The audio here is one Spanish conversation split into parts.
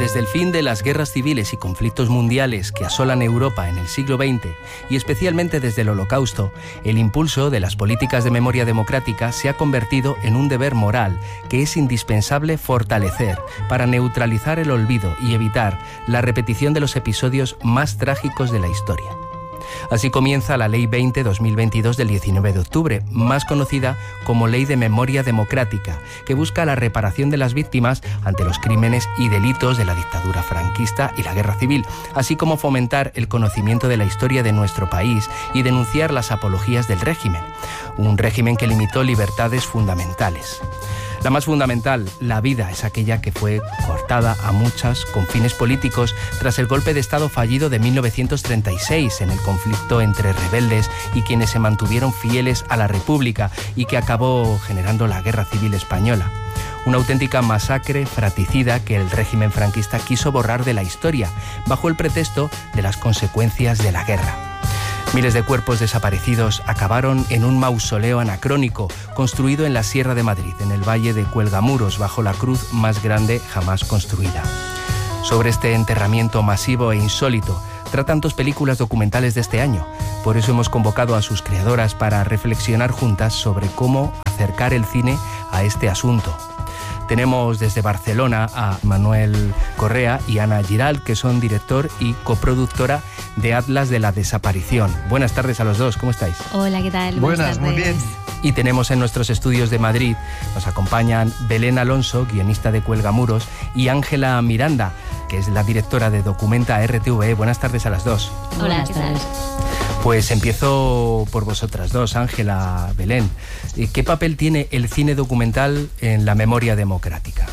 Desde el fin de las guerras civiles y conflictos mundiales que asolan Europa en el siglo XX, y especialmente desde el Holocausto, el impulso de las políticas de memoria democrática se ha convertido en un deber moral que es indispensable fortalecer para neutralizar el olvido y evitar la repetición de los episodios más trágicos de la historia. Así comienza la Ley 20/2022 del 19 de octubre, más conocida como Ley de Memoria Democrática, que busca la reparación de las víctimas ante los crímenes y delitos de la dictadura franquista y la guerra civil, así como fomentar el conocimiento de la historia de nuestro país y denunciar las apologías del régimen, un régimen que limitó libertades fundamentales. La más fundamental, la vida, es aquella que fue cortada a muchas con fines políticos tras el golpe de Estado fallido de 1936 en el conflicto entre rebeldes y quienes se mantuvieron fieles a la República y que acabó generando la Guerra Civil Española. Una auténtica masacre fratricida que el régimen franquista quiso borrar de la historia bajo el pretexto de las consecuencias de la guerra. Miles de cuerpos desaparecidos acabaron en un mausoleo anacrónico construido en la Sierra de Madrid, en el Valle de Cuelgamuros, bajo la cruz más grande jamás construida. Sobre este enterramiento masivo e insólito tratan 2 películas documentales de este año. Por eso hemos convocado a sus creadoras para reflexionar juntas sobre cómo acercar el cine a este asunto. Tenemos desde Barcelona a Manuel Correa y Ana Giral, que son director y coproductora de Atlas de la Desaparición. Buenas tardes a los dos, ¿cómo estáis? Hola, ¿qué tal? Buenas, muy bien. Y tenemos en nuestros estudios de Madrid, nos acompañan Belén Alonso, guionista de Cuelgamuros, y Ángela Miranda, que es la directora de Documenta RTV. Buenas tardes a las dos. Hola, ¿qué tal? Pues empiezo por vosotras dos, Ángela, Belén. ¿Qué papel tiene el cine documental en la memoria democrática?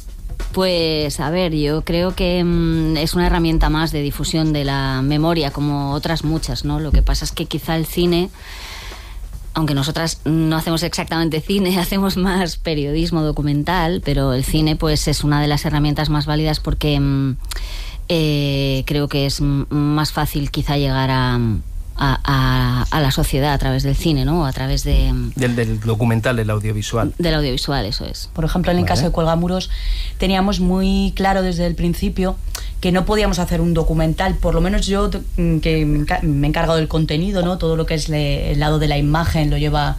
Pues a ver, yo creo que es una herramienta más de difusión de la memoria, como otras muchas, ¿no? Lo que pasa es que quizá el cine, aunque nosotras no hacemos exactamente cine, hacemos más periodismo documental, pero el cine pues es una de las herramientas más válidas porque creo que es más fácil quizá llegar a la sociedad a través del cine, ¿no? A través del documental, del audiovisual. Del audiovisual, eso es. Por ejemplo, en el caso de Cuelgamuros, teníamos muy claro desde el principio que no podíamos hacer un documental, por lo menos yo, que me he encargado del contenido, ¿no? Todo lo que es el lado de la imagen lo lleva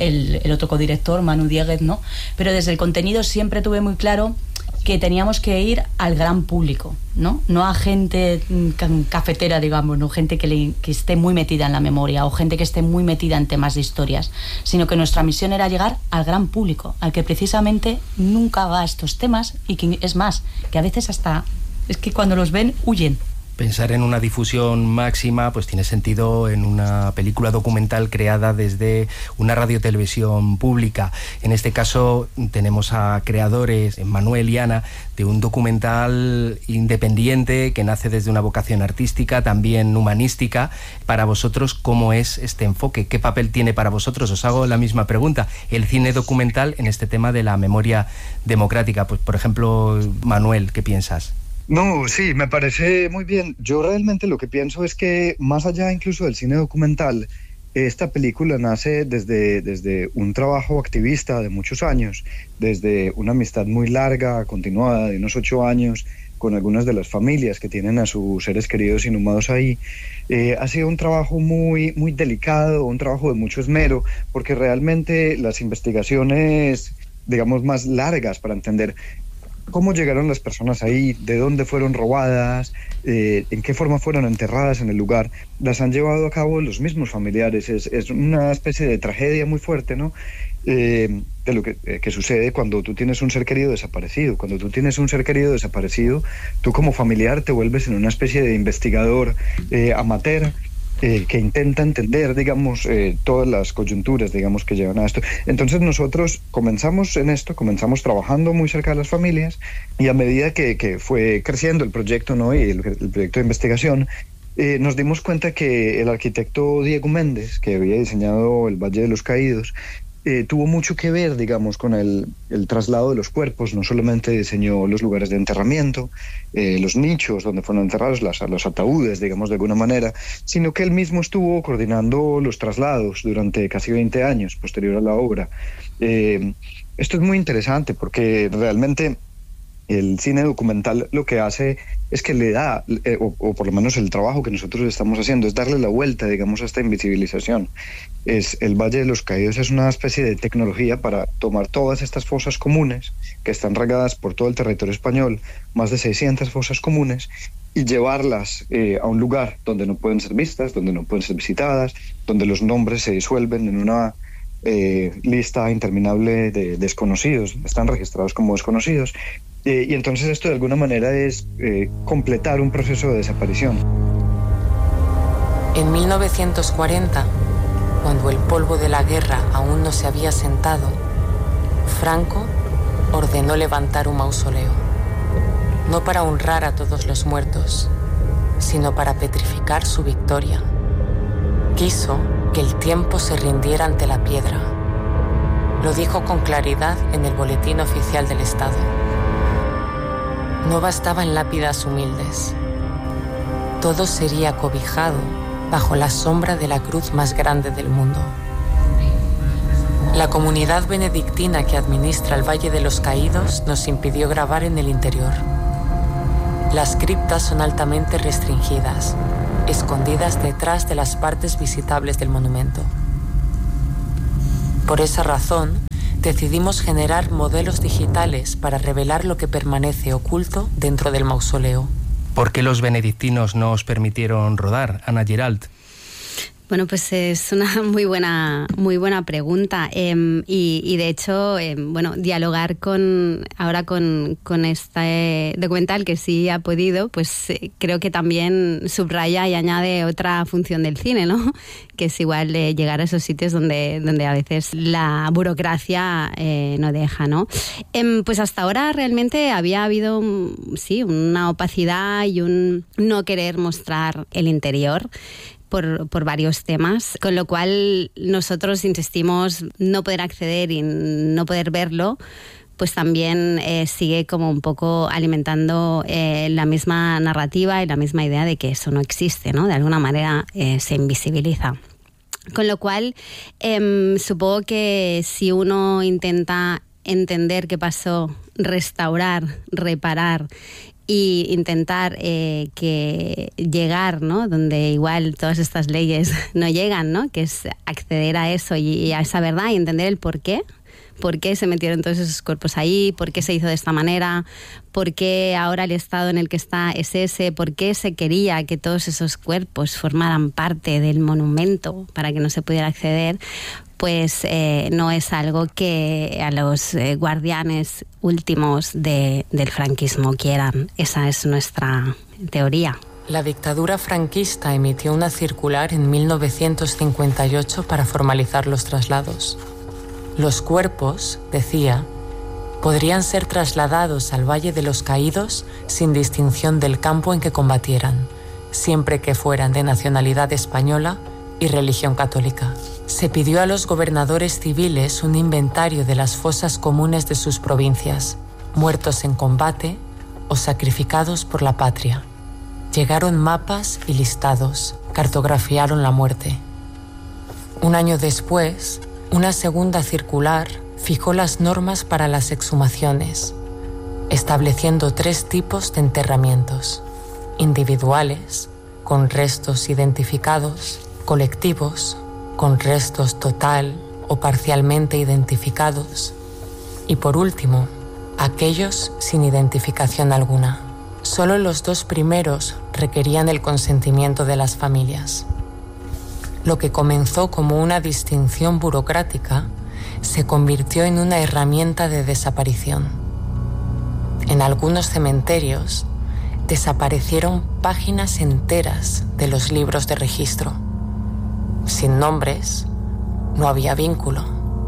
el otro codirector, Manu Dieguez, ¿no? Pero desde el contenido siempre tuve muy claro que teníamos que ir al gran público, ¿no? No a gente cafetera, digamos, no gente que esté muy metida en la memoria o gente que esté muy metida en temas de historias, sino que nuestra misión era llegar al gran público, al que precisamente nunca va a estos temas y que es más, que a veces hasta es que cuando los ven huyen. Pensar en una difusión máxima pues tiene sentido en una película documental creada desde una radiotelevisión pública. En este caso tenemos a creadores, Manuel y Ana, de un documental independiente que nace desde una vocación artística, también humanística. Para vosotros, ¿cómo es este enfoque? ¿Qué papel tiene para vosotros? Os hago la misma pregunta. El cine documental en este tema de la memoria democrática. Pues, por ejemplo, Manuel, ¿qué piensas? No, sí, me parece muy bien. Yo realmente lo que pienso es que más allá incluso del cine documental, esta película nace desde un trabajo activista de muchos años, desde una amistad muy larga, continuada, de unos 8 años, con algunas de las familias que tienen a sus seres queridos inhumados ahí. Ha sido un trabajo muy, muy delicado, un trabajo de mucho esmero, porque realmente las investigaciones, digamos, más largas para entender cómo llegaron las personas ahí, de dónde fueron robadas, en qué forma fueron enterradas en el lugar, las han llevado a cabo los mismos familiares. Es una especie de tragedia muy fuerte, ¿no? De lo que sucede cuando tú tienes un ser querido desaparecido. Cuando tú tienes un ser querido desaparecido, tú como familiar te vuelves en una especie de investigador amateur, que intenta entender, digamos, todas las coyunturas, digamos, que llevan a esto. Entonces nosotros comenzamos trabajando muy cerca de las familias, y a medida que fue creciendo el proyecto, ¿no? Y el proyecto de investigación, nos dimos cuenta que el arquitecto Diego Méndez, que había diseñado el Valle de los Caídos, tuvo mucho que ver, digamos, con el traslado de los cuerpos. No solamente diseñó los lugares de enterramiento, los nichos donde fueron enterrados, los ataúdes, digamos, de alguna manera, sino que él mismo estuvo coordinando los traslados durante casi 20 años posterior a la obra. Esto es muy interesante porque realmente el cine documental lo que hace es que le da, o por lo menos el trabajo que nosotros estamos haciendo, es darle la vuelta, digamos, a esta invisibilización. El Valle de los Caídos es una especie de tecnología para tomar todas estas fosas comunes que están regadas por todo el territorio español, más de 600 fosas comunes, y llevarlas a un lugar donde no pueden ser vistas, donde no pueden ser visitadas, donde los nombres se disuelven en una lista interminable de desconocidos, están registrados como desconocidos. Y entonces esto de alguna manera es completar un proceso de desaparición. En 1940, cuando el polvo de la guerra aún no se había sentado, Franco ordenó levantar un mausoleo, no para honrar a todos los muertos, sino para petrificar su victoria. Quiso que el tiempo se rindiera ante la piedra. Lo dijo con claridad en el Boletín Oficial del Estado. No bastaban lápidas humildes. Todo sería cobijado bajo la sombra de la cruz más grande del mundo. La comunidad benedictina que administra el Valle de los Caídos nos impidió grabar en el interior. Las criptas son altamente restringidas, escondidas detrás de las partes visitables del monumento. Por esa razón, decidimos generar modelos digitales para revelar lo que permanece oculto dentro del mausoleo. ¿Por qué los benedictinos no os permitieron rodar, Ana Giralt? Bueno, pues es una muy buena pregunta y de hecho, dialogar ahora con este documental que sí ha podido, pues creo que también subraya y añade otra función del cine, ¿no? Que es igual llegar a esos sitios donde a veces la burocracia no deja, ¿no? Pues hasta ahora realmente había habido, una opacidad y un no querer mostrar el interior por varios temas, con lo cual nosotros insistimos no poder acceder y no poder verlo, pues también sigue como un poco alimentando la misma narrativa y la misma idea de que eso no existe, ¿no? De alguna manera se invisibiliza. Con lo cual, supongo que si uno intenta entender qué pasó, restaurar, reparar y intentar que llegar, ¿no? Donde igual todas estas leyes no llegan, ¿no? Que es acceder a eso y a esa verdad y entender el por qué se metieron todos esos cuerpos ahí, por qué se hizo de esta manera, por qué ahora el estado en el que está es ese, por qué se quería que todos esos cuerpos formaran parte del monumento para que no se pudiera acceder. Pues no es algo que a los guardianes últimos del franquismo quieran. Esa es nuestra teoría. La dictadura franquista emitió una circular en 1958 para formalizar los traslados. Los cuerpos, decía, podrían ser trasladados al Valle de los Caídos sin distinción del campo en que combatieran, siempre que fueran de nacionalidad española y religión católica. Se pidió a los gobernadores civiles un inventario de las fosas comunes de sus provincias, muertos en combate o sacrificados por la patria. Llegaron mapas y listados, cartografiaron la muerte. Un año después, una segunda circular fijó las normas para las exhumaciones, estableciendo 3 tipos de enterramientos: individuales, con restos identificados; colectivos, con restos total o parcialmente identificados; y por último, aquellos sin identificación alguna. Solo los 2 primeros requerían el consentimiento de las familias. Lo que comenzó como una distinción burocrática se convirtió en una herramienta de desaparición. En algunos cementerios desaparecieron páginas enteras de los libros de registro. Sin nombres, no había vínculo.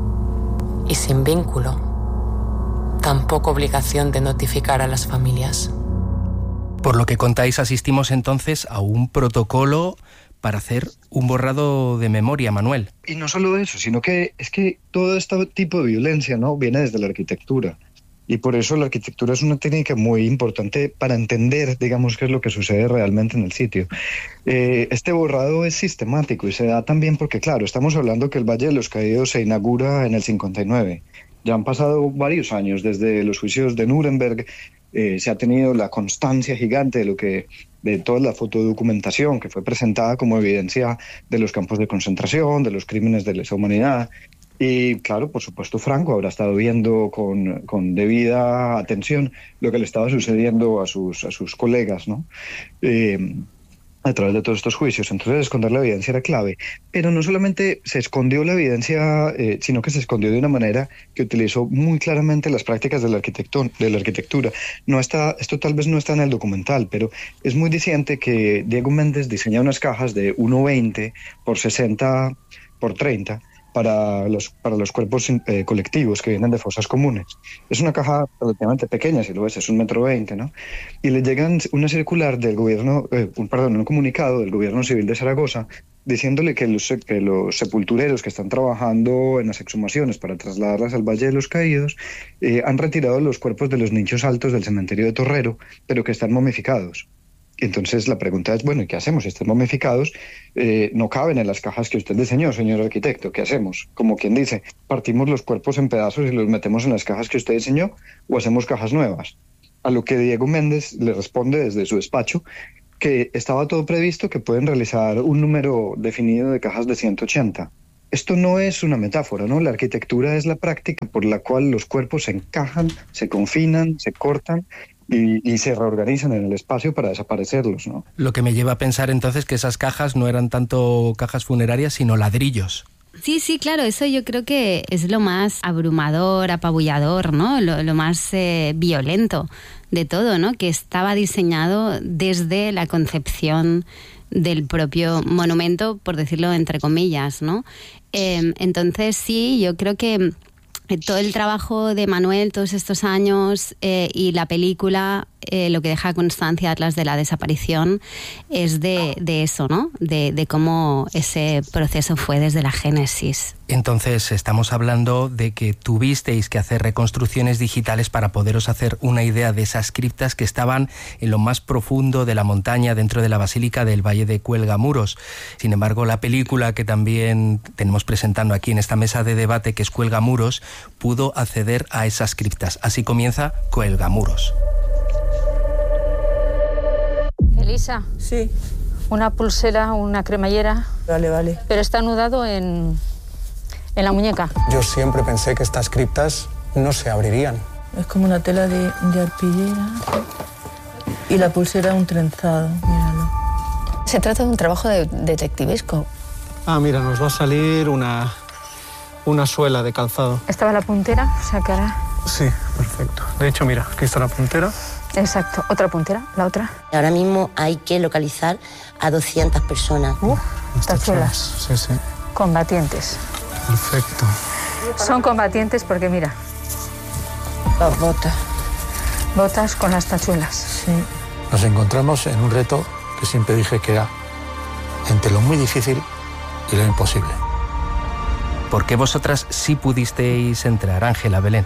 Y sin vínculo, tampoco obligación de notificar a las familias. Por lo que contáis, asistimos entonces a un protocolo para hacer un borrado de memoria, Manuel. Y no solo eso, sino que es que todo este tipo de violencia, ¿no?, viene desde la arquitectura. Y por eso la arquitectura es una técnica muy importante para entender, digamos, qué es lo que sucede realmente en el sitio. Este borrado es sistemático y se da también porque, claro, estamos hablando que el Valle de los Caídos se inaugura en el 59. Ya han pasado varios años desde los juicios de Nuremberg se ha tenido la constancia gigante de toda la fotodocumentación que fue presentada como evidencia de los campos de concentración, de los crímenes de lesa humanidad. Y claro, por supuesto, Franco habrá estado viendo con debida atención lo que le estaba sucediendo a sus colegas, ¿no? A través de todos estos juicios. Entonces, esconder la evidencia era clave. Pero no solamente se escondió la evidencia, sino que se escondió de una manera que utilizó muy claramente las prácticas de la arquitectura. Esto tal vez no está en el documental, pero es muy diciente que Diego Méndez diseña unas cajas de 1,20 por 60 por 30 para los cuerpos colectivos que vienen de fosas comunes. Es una caja relativamente pequeña, si lo ves, es 1,20 m, ¿no? Y le llegan una circular del gobierno, un comunicado del gobierno civil de Zaragoza, diciéndole que los sepultureros que están trabajando en las exhumaciones para trasladarlas al Valle de los Caídos han retirado los cuerpos de los nichos altos del cementerio de Torrero, pero que están momificados. Entonces la pregunta es, bueno, ¿y qué hacemos? Están momificados, no caben en las cajas que usted diseñó, señor arquitecto. ¿Qué hacemos? Como quien dice, ¿partimos los cuerpos en pedazos y los metemos en las cajas que usted diseñó o hacemos cajas nuevas? A lo que Diego Méndez le responde desde su despacho que estaba todo previsto, que pueden realizar un número definido de cajas de 180. Esto no es una metáfora, ¿no? La arquitectura es la práctica por la cual los cuerpos se encajan, se confinan, se cortan y se reorganizan en el espacio para desaparecerlos, ¿no? Lo que me lleva a pensar entonces que esas cajas no eran tanto cajas funerarias, sino ladrillos. Sí, claro, eso yo creo que es lo más abrumador, apabullador, ¿no? Lo más violento de todo, ¿no? Que estaba diseñado desde la concepción del propio monumento, por decirlo entre comillas, ¿no? Entonces sí, yo creo que todo el trabajo de Manuel todos estos años y la película, lo que deja constancia Atlas de la desaparición es de eso, ¿no? De cómo ese proceso fue desde la génesis. Entonces estamos hablando de que tuvisteis que hacer reconstrucciones digitales para poderos hacer una idea de esas criptas que estaban en lo más profundo de la montaña dentro de la Basílica del Valle de Cuelgamuros. Sin embargo, la película que también tenemos presentando aquí en esta mesa de debate, que es Cuelgamuros, pudo acceder a esas criptas. Así comienza Cuelgamuros. Elisa. Sí. Una pulsera, una cremallera. Vale. Pero está anudado en la muñeca. Yo siempre pensé que estas criptas no se abrirían. Es como una tela de arpillera y la pulsera un trenzado, míralo. Se trata de un trabajo detectivesco. Ah, mira, nos va a salir una suela de calzado. Estaba la puntera, o sea que ahora... Sí, perfecto. De hecho, mira, aquí está la puntera. Exacto, otra puntera, la otra. Ahora mismo hay que localizar a 200 personas. Tachuelas. Sí. Combatientes. Perfecto. Son combatientes porque, mira. Las botas. Botas con las tachuelas. Sí. Nos encontramos en un reto que siempre dije que era entre lo muy difícil y lo imposible. ¿Por qué vosotras sí pudisteis entrar, Ángela, Belén?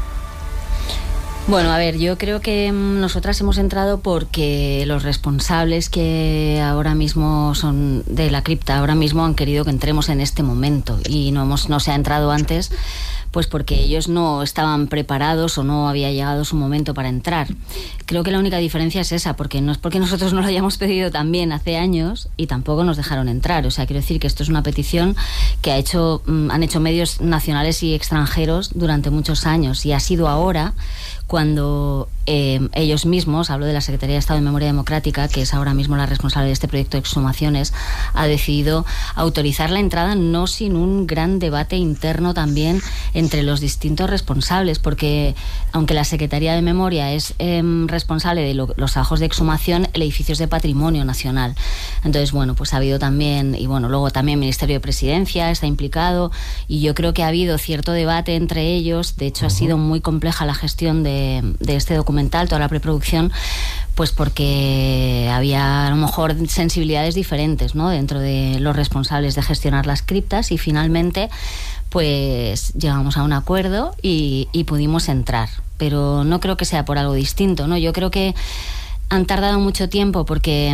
Bueno, a ver, yo creo que nosotras hemos entrado porque los responsables que ahora mismo son de la cripta, ahora mismo han querido que entremos en este momento y no se ha entrado antes, pues porque ellos no estaban preparados o no había llegado su momento para entrar. Creo que la única diferencia es esa, porque no es porque nosotros no lo hayamos pedido también hace años y tampoco nos dejaron entrar. O sea, quiero decir que esto es una petición que han hecho medios nacionales y extranjeros durante muchos años y ha sido ahora cuando ellos mismos, hablo de la Secretaría de Estado de Memoria Democrática, que es ahora mismo la responsable de este proyecto de exhumaciones, ha decidido autorizar la entrada, no sin un gran debate interno también entre los distintos responsables, porque aunque la Secretaría de Memoria es responsable de los trabajos de exhumación, el edificio es de Patrimonio Nacional. Entonces, bueno, pues ha habido también, y bueno, luego también el Ministerio de Presidencia está implicado, y yo creo que ha habido cierto debate entre ellos. De hecho, ha sido muy compleja la gestión de este documental, toda la preproducción, pues porque había a lo mejor sensibilidades diferentes, ¿no?, dentro de los responsables de gestionar las criptas, y finalmente pues llegamos a un acuerdo y pudimos entrar. Pero no creo que sea por algo distinto, ¿no? Yo creo que han tardado mucho tiempo porque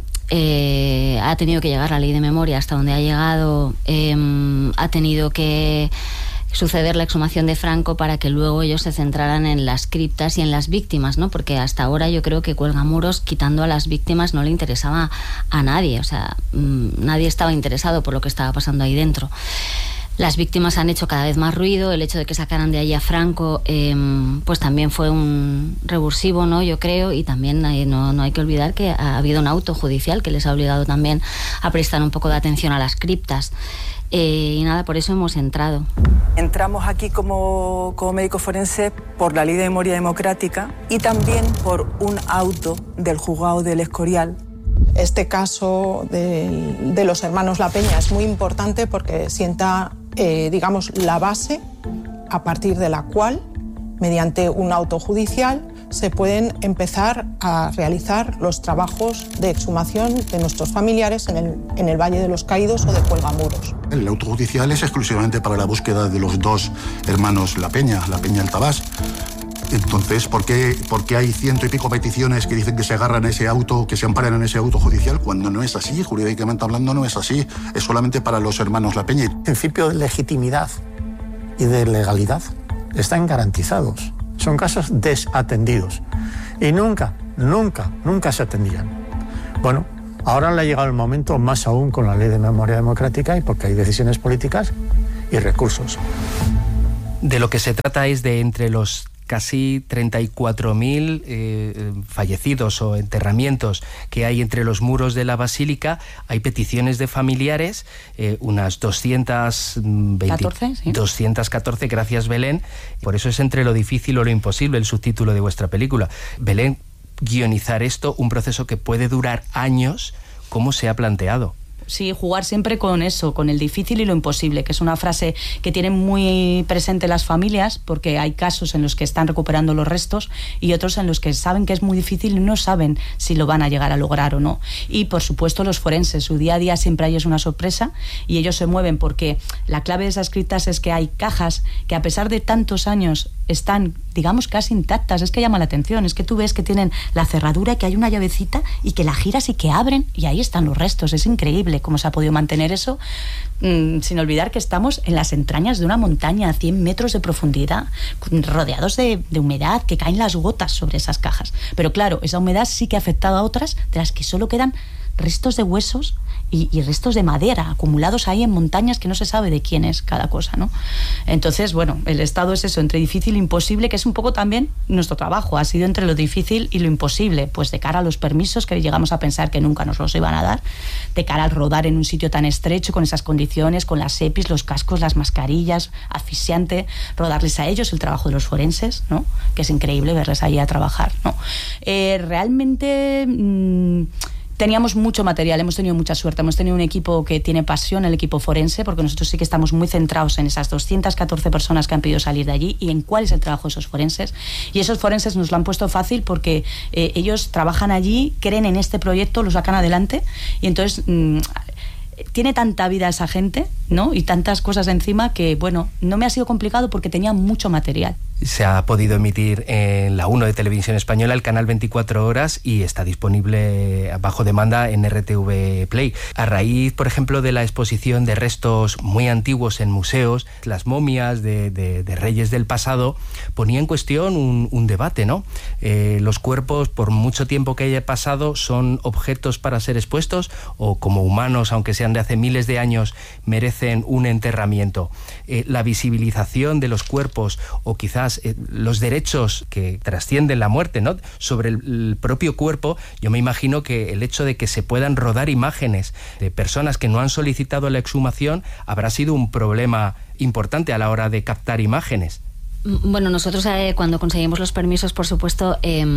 ha tenido que llegar la ley de memoria hasta donde ha llegado, ha tenido que suceder la exhumación de Franco para que luego ellos se centraran en las criptas y en las víctimas, ¿no? Porque hasta ahora yo creo que Cuelgamuros, quitando a las víctimas, no le interesaba a nadie, o sea, nadie estaba interesado por lo que estaba pasando ahí dentro. Las víctimas han hecho cada vez más ruido. El hecho de que sacaran de allí a Franco pues también fue un revulsivo, ¿no? Yo creo, y también no hay que olvidar que ha habido un auto judicial que les ha obligado también a prestar un poco de atención a las criptas. Y nada, por eso hemos entrado. Entramos aquí como médico forense por la Ley de Memoria Democrática y también por un auto del juzgado del Escorial. Este caso de los hermanos La Peña es muy importante porque sienta, digamos, la base a partir de la cual, mediante un auto judicial, se pueden empezar a realizar los trabajos de exhumación de nuestros familiares en el Valle de los Caídos o de Cuelgamuros. El auto judicial es exclusivamente para la búsqueda de los dos hermanos La Peña Altabás. Entonces, ¿por qué hay 100 y pico peticiones que dicen que se agarran a ese auto, que se amparan en ese auto judicial, cuando no es así? Jurídicamente hablando no es así, es solamente para los hermanos La Peña. El principio de legitimidad y de legalidad están garantizados. Son casos desatendidos y nunca se atendían. Bueno, ahora le ha llegado el momento, más aún con la Ley de Memoria Democrática y porque hay decisiones políticas y recursos. De lo que se trata es de entre los casi 34.000 fallecidos o enterramientos que hay entre los muros de la Basílica, hay peticiones de familiares, unas 214, gracias Belén. Por eso es entre lo difícil o lo imposible el subtítulo de vuestra película. Belén, guionizar esto, un proceso que puede durar años, ¿cómo se ha planteado? Sí, jugar siempre con eso, con el difícil y lo imposible, que es una frase que tienen muy presente las familias, porque hay casos en los que están recuperando los restos y otros en los que saben que es muy difícil y no saben si lo van a llegar a lograr o no. Y por supuesto los forenses, su día a día siempre ahí es una sorpresa y ellos se mueven porque la clave de esas criptas es que hay cajas que a pesar de tantos años están, digamos, casi intactas. Es que llama la atención, es que tú ves que tienen la cerradura, que hay una llavecita y que la giras y que abren y ahí están los restos. Es increíble cómo se ha podido mantener eso, sin olvidar que estamos en las entrañas de una montaña a 100 metros de profundidad, rodeados de humedad, que caen las gotas sobre esas cajas. Pero claro, esa humedad sí que ha afectado a otras, de las que solo quedan restos de huesos y restos de madera acumulados ahí en montañas que no se sabe de quién es cada cosa, ¿no? Entonces, bueno, el estado es eso, entre difícil e imposible, que es un poco también nuestro trabajo, ha sido entre lo difícil y lo imposible, pues de cara a los permisos que llegamos a pensar que nunca nos los iban a dar, de cara al rodar en un sitio tan estrecho, con esas condiciones, con las EPIs, los cascos, las mascarillas, asfixiante, rodarles a ellos el trabajo de los forenses, ¿no? Que es increíble verles ahí a trabajar, ¿no? Realmente teníamos mucho material, hemos tenido mucha suerte, hemos tenido un equipo que tiene pasión, el equipo forense, porque nosotros sí que estamos muy centrados en esas 214 personas que han pedido salir de allí y en cuál es el trabajo de esos forenses. Y esos forenses nos lo han puesto fácil porque ellos trabajan allí, creen en este proyecto, lo sacan adelante y entonces tiene tanta vida esa gente, ¿no? Y tantas cosas encima que, bueno, no me ha sido complicado porque tenía mucho material. Se ha podido emitir en la 1 de Televisión Española, el canal 24 horas, y está disponible bajo demanda en RTV Play. A raíz, por ejemplo, de la exposición de restos muy antiguos en museos, las momias de reyes del pasado, ponía en cuestión un debate, ¿no? Los cuerpos, por mucho tiempo que haya pasado, son objetos para ser expuestos o como humanos, aunque sean de hace miles de años, merecen un enterramiento. La visibilización de los cuerpos o quizás los derechos que trascienden la muerte, ¿no?, sobre el propio cuerpo, yo me imagino que el hecho de que se puedan rodar imágenes de personas que no han solicitado la exhumación habrá sido un problema importante a la hora de captar imágenes. Bueno, nosotros cuando conseguimos los permisos, por supuesto,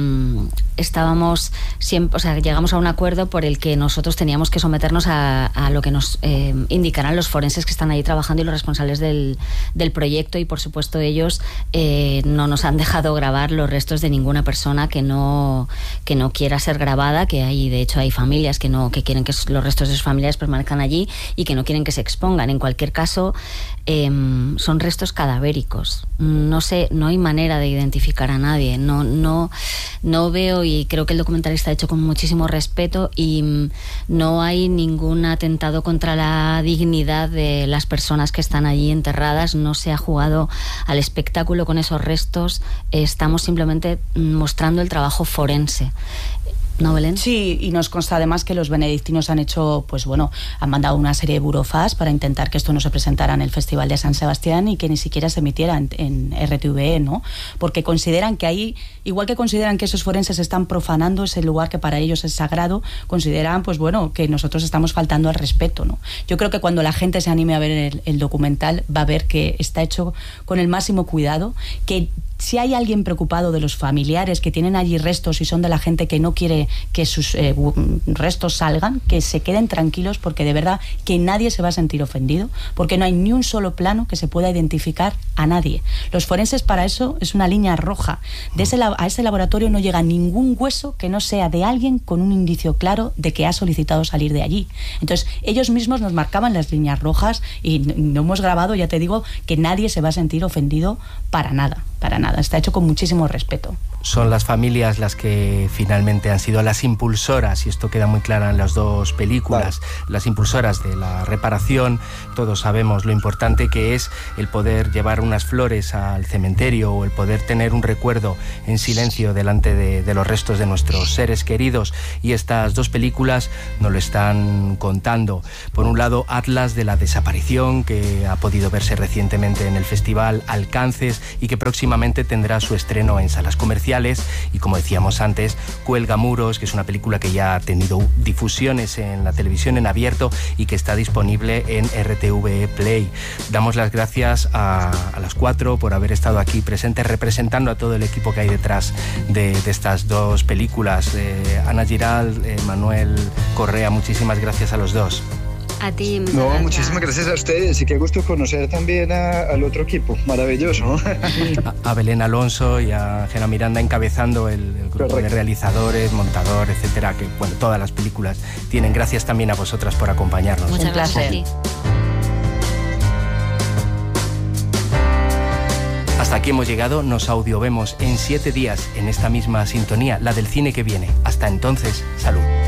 estábamos siempre, o sea, llegamos a un acuerdo por el que nosotros teníamos que someternos a lo que nos indicarán los forenses que están ahí trabajando y los responsables del proyecto, y por supuesto ellos no nos han dejado grabar los restos de ninguna persona que no quiera ser grabada, que hay, de hecho hay familias que quieren que los restos de sus familiares permanezcan allí y que no quieren que se expongan. En cualquier caso, son restos cadavéricos. No no hay manera de identificar a nadie. No veo, y creo que el documental está hecho con muchísimo respeto, y no hay ningún atentado contra la dignidad de las personas que están allí enterradas. No se ha jugado al espectáculo con esos restos. Estamos simplemente mostrando el trabajo forense. ¿No, Belén? Sí, y nos consta además que los benedictinos han hecho, pues bueno, han mandado una serie de burofax para intentar que esto no se presentara en el Festival de San Sebastián y que ni siquiera se emitiera en RTVE, ¿no? Porque consideran que ahí, igual que consideran que esos forenses están profanando ese lugar que para ellos es sagrado, consideran, pues bueno, que nosotros estamos faltando al respeto, ¿no? Yo creo que cuando la gente se anime a ver el documental va a ver que está hecho con el máximo cuidado, que si hay alguien preocupado de los familiares que tienen allí restos y son de la gente que no quiere que sus restos salgan, que se queden tranquilos, porque de verdad que nadie se va a sentir ofendido, porque no hay ni un solo plano que se pueda identificar a nadie. Los forenses, para eso es una línea roja. A ese laboratorio no llega ningún hueso que no sea de alguien con un indicio claro de que ha solicitado salir de allí. Entonces ellos mismos nos marcaban las líneas rojas y no hemos grabado, ya te digo, que nadie se va a sentir ofendido para nada. Para nada, está hecho con muchísimo respeto. Son las familias las que finalmente han sido las impulsoras, y esto queda muy claro en las dos películas, las impulsoras de la reparación. Todos sabemos lo importante que es el poder llevar unas flores al cementerio o el poder tener un recuerdo en silencio delante de los restos de nuestros seres queridos, y estas dos películas nos lo están contando. Por un lado, Atlas de la desaparición, que ha podido verse recientemente en el festival Alcances y que próximamente tendrá su estreno en salas comerciales, y como decíamos antes, Cuelgamuros, que es una película que ya ha tenido difusiones en la televisión en abierto y que está disponible en RTVE Play. Damos las gracias a las cuatro por haber estado aquí presentes representando a todo el equipo que hay detrás de estas dos películas. Ana Giral, Manuel Correa, muchísimas gracias a los dos. A ti. No, muchísimas gracias a ustedes, y qué gusto conocer también al otro equipo, maravilloso. A Belén Alonso y a Gena Miranda encabezando el grupo de realizadores, montador, etcétera, que bueno, todas las películas tienen. Gracias también a vosotras por acompañarnos. Muchas gracias a ti. Hasta aquí hemos llegado, nos audiovemos en 7 días en esta misma sintonía, la del cine que viene. Hasta entonces, salud.